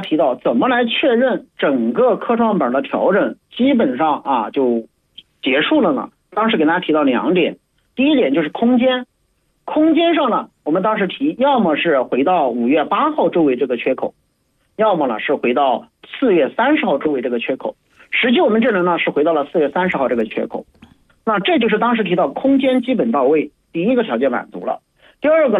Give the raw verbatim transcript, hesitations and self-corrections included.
提到怎么来确认整个科创板的调整基本上啊就结束了呢？当时给大家提到两点，第一点就是空间，空间上呢，我们当时提要么是回到五月八号周围这个缺口，要么呢是回到四月三十号周围这个缺口。实际我们这轮呢是回到了四月三十号这个缺口，那这就是当时提到空间基本到位，第一个条件满足了。第二个